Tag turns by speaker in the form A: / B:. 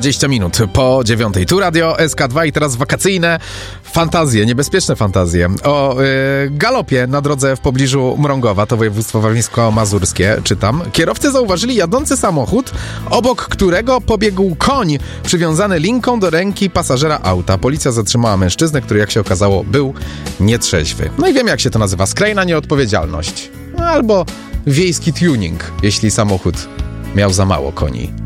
A: 20 minut po 9. Tu Radio SK2 i teraz wakacyjne fantazje, niebezpieczne fantazje o galopie na drodze w pobliżu Mrągowa, to województwo warmińsko-mazurskie, czytam. Kierowcy zauważyli jadący samochód, obok którego pobiegł koń przywiązany linką do ręki pasażera auta. Policja zatrzymała mężczyznę, który, jak się okazało, był nietrzeźwy. No i wiemy, jak się to nazywa. Skrajna nieodpowiedzialność. Albo wiejski tuning, jeśli samochód miał za mało koni.